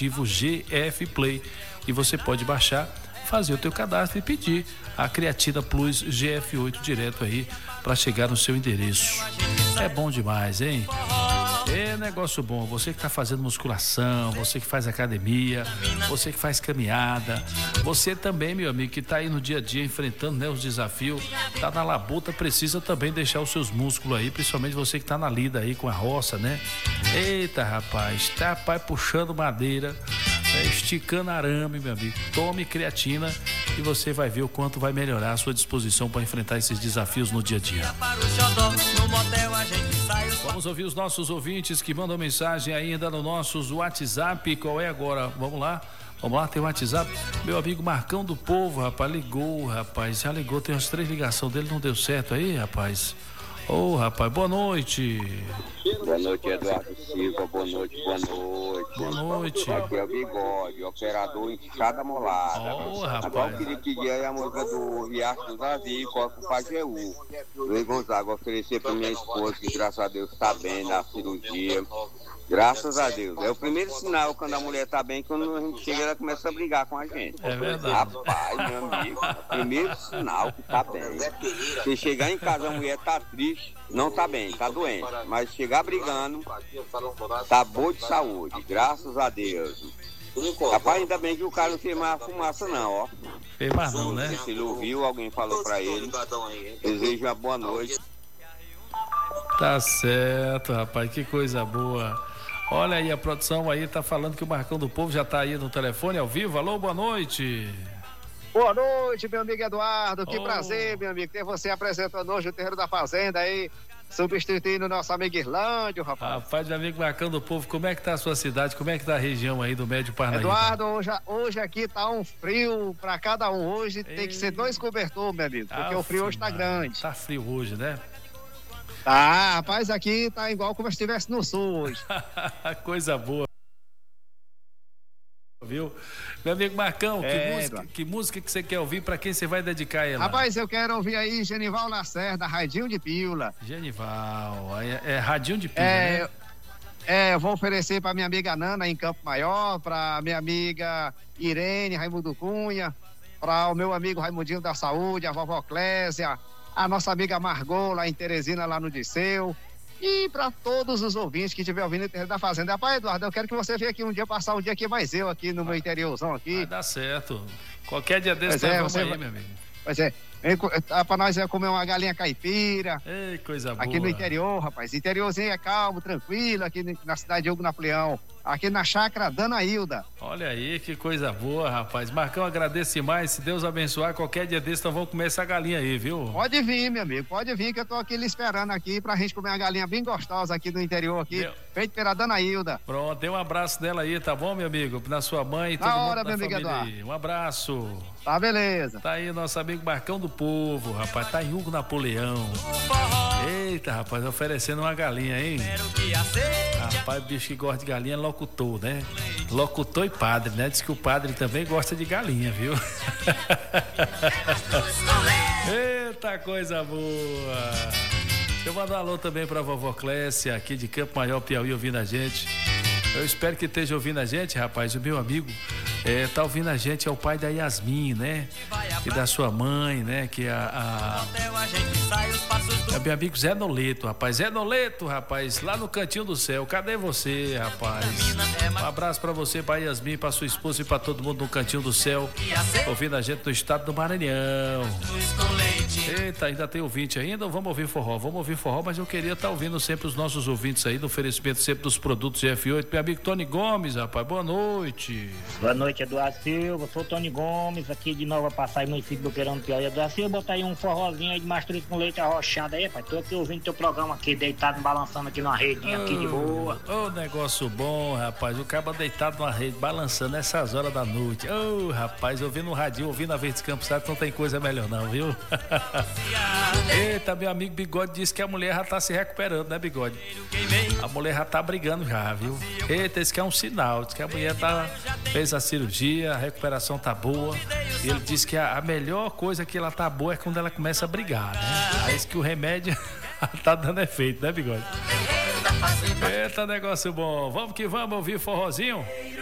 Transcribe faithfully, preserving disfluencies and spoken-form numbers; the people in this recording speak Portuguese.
aplicativo G F Play. E você pode baixar, fazer o teu cadastro e pedir a Creatina Plus G F oito direto aí para chegar no seu endereço. É bom demais, hein? É negócio bom. Você que está fazendo musculação, você que faz academia, você que faz caminhada, você também, meu amigo, que está aí no dia a dia enfrentando, né, os desafios, tá na labuta, precisa também deixar os seus músculos aí, principalmente você que está na lida aí com a roça, né? Eita, rapaz, tá, rapaz, puxando madeira, é, esticando arame, meu amigo. Tome creatina e você vai ver o quanto vai melhorar a sua disposição para enfrentar esses desafios no dia a dia. Vamos ouvir os nossos ouvintes que mandam mensagem ainda no nosso WhatsApp. Qual é agora? Vamos lá. Vamos lá, tem o WhatsApp. Meu amigo Marcão do Povo, rapaz, ligou, rapaz. Já ligou, tem umas três ligações dele, não deu certo aí, rapaz. Ô, oh, rapaz, boa noite. Boa noite, Eduardo Silva. Boa noite, boa noite. Boa noite. Aqui é o Bigode, operador inchada molada. Ô, oh, rapaz. Agora eu queria pedir aí a música do Riacho do Zazi, coloca o Pajeú. Luiz Gonzaga, oferecer pra minha esposa, que graças a Deus tá bem na cirurgia. Graças a Deus. É o primeiro sinal quando a mulher tá bem, quando a gente chega, ela começa a brigar com a gente. É verdade. Rapaz, meu amigo, primeiro sinal que tá bem. Se chegar em casa, a mulher tá triste, não tá bem, tá doente. Mas chegar brigando, tá boa de saúde. Graças a Deus. Rapaz, ainda bem que o cara não fez mais fumaça não, ó. Fez mais não, né? Se ele ouviu, alguém falou pra ele. Desejo uma boa noite. Tá certo, rapaz, que coisa boa. Olha aí, a produção aí tá falando que o Marcão do Povo já tá aí no telefone ao vivo. Alô, boa noite. Boa noite, meu amigo Eduardo. Que oh. prazer, meu amigo, ter você apresentando hoje o Terreiro da Fazenda aí, substituindo o nosso amigo Irlândio, rapaz. Rapaz, meu amigo Marcão do Povo, como é que tá a sua cidade? Como é que tá a região aí do Médio Parnaíba? Eduardo, hoje, hoje aqui tá um frio pra cada um. Hoje Ei. tem que ser dois cobertores, meu amigo, porque ah, o frio hoje tá grande. Tá frio hoje, né? Tá, rapaz, aqui tá igual como se estivesse no sul hoje. Coisa boa. Viu? Meu amigo Marcão, é, que, música, que música que você quer ouvir? Pra quem você vai dedicar ela? Rapaz, eu quero ouvir aí Genival Lacerda, Radinho de Pílula. Genival, é, é Radinho de Pílula, é, né? É, eu vou oferecer pra minha amiga Nana em Campo Maior, pra minha amiga Irene Raimundo Cunha, pra o meu amigo Raimundinho da Saúde, a vovó Clésia, a nossa amiga Margot lá em Teresina, lá no Disseu, e para todos os ouvintes que estiver ouvindo o Terreiro da Fazenda. Rapaz, Eduardo, eu quero que você venha aqui um dia, passar um dia aqui mais eu, aqui no meu interiorzão aqui. Vai dar certo. Qualquer dia desse, é, vamos você aí, vai... meu amigo. Pois é, para nós é comer uma galinha caipira. Ei, coisa boa. Aqui no interior, rapaz. Interiorzinho é calmo, tranquilo, aqui na cidade de Hugo Napoleão. Aqui na chácara Dana Hilda. Olha aí, que coisa boa, rapaz. Marcão, agradeço demais. Se Deus abençoar, qualquer dia desse nós vamos comer essa galinha aí, viu? Pode vir, meu amigo. Pode vir, que eu tô aqui lhe esperando aqui pra gente comer uma galinha bem gostosa aqui no interior, aqui. Meu... feito pela Dana Hilda. Pronto, dê um abraço dela aí, tá bom, meu amigo? Na sua mãe e todo na mundo hora, da meu amigo Eduardo. Aí. Um abraço. Tá, beleza. Tá aí nosso amigo Marcão do Povo, rapaz. Tá em Hugo Napoleão. Eita, rapaz, oferecendo uma galinha, hein? Rapaz, bicho que gosta de galinha é locutor, né? Locutor e padre, né? Diz que o padre também gosta de galinha, viu? Eita, coisa boa! Deixa eu mandar um alô também pra vovó Clécia, aqui de Campo Maior, Piauí, ouvindo a gente. Eu espero que esteja ouvindo a gente, rapaz. O meu amigo é, tá ouvindo a gente, é o pai da Yasmin, né? E da sua mãe, né? Que é a, a... é meu amigo Zé Noleto, rapaz. Zé Noleto, rapaz, lá no Cantinho do Céu. Cadê você, rapaz? Um abraço pra você, pra Yasmin, pra sua esposa e pra todo mundo no Cantinho do Céu, ouvindo a gente no estado do Maranhão. Eita, ainda tem ouvinte ainda? Vamos ouvir forró, vamos ouvir forró, mas eu queria estar tá ouvindo sempre os nossos ouvintes aí, no oferecimento sempre dos produtos G F oito. Meu amigo Tony Gomes, rapaz, boa noite. Boa noite, Eduardo Silva, sou o Tony Gomes, aqui de Nova Passagem, município do Boqueirão do Piauí. Eduardo Silva, bota aí um forrozinho aí de mastruz com leite arrochado aí, rapaz. Tô aqui ouvindo teu programa aqui, deitado, balançando aqui numa redinha oh, aqui de boa. Ô, oh, negócio bom, rapaz, o cara deitado numa rede, balançando nessas horas da noite. Ô, oh, rapaz, ouvindo o radinho, ouvindo a Verde Campos, sabe, não tem coisa melhor não, viu? Eita, meu amigo Bigode disse que a mulher já tá se recuperando, né, Bigode? A mulher já tá brigando já, viu? Eita, esse que é um sinal, diz que a mulher tá, fez a cirurgia, a recuperação tá boa. E ele disse que a, a melhor coisa que ela tá boa é quando ela começa a brigar, né? Aí diz que o remédio tá dando efeito, né, Bigode? Eita, negócio bom. Vamos que vamos ouvir forrozinho?